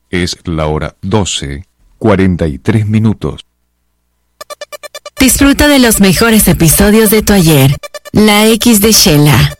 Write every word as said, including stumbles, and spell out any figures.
Es la hora doce, cuarenta y tres minutos. Disfruta de los mejores episodios de tu ayer. La X de Shela.